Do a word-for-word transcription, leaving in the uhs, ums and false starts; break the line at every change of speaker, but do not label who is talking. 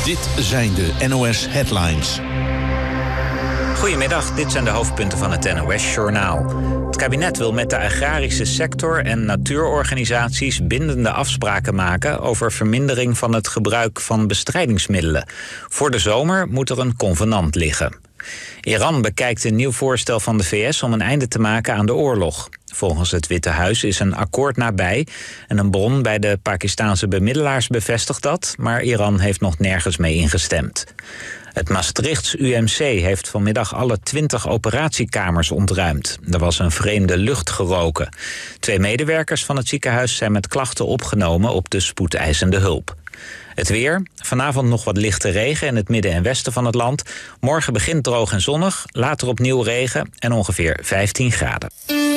Dit zijn de N O S-headlines.
Goedemiddag, dit zijn de hoofdpunten van het N O S-journaal. Het kabinet wil met de agrarische sector en natuurorganisaties bindende afspraken maken over vermindering van het gebruik van bestrijdingsmiddelen. Voor de zomer moet er een convenant liggen. Iran bekijkt een nieuw voorstel van de V S om een einde te maken aan de oorlog. Volgens het Witte Huis is een akkoord nabij en een bron bij de Pakistaanse bemiddelaars bevestigt dat, maar Iran heeft nog nergens mee ingestemd. Het Maastrichts U M C heeft vanmiddag alle twintig operatiekamers ontruimd. Er was een vreemde lucht geroken. Twee medewerkers van het ziekenhuis zijn met klachten opgenomen op de spoedeisende hulp. Het weer. Vanavond nog wat lichte regen in het midden en westen van het land. Morgen begint droog en zonnig, later opnieuw regen en ongeveer vijftien graden.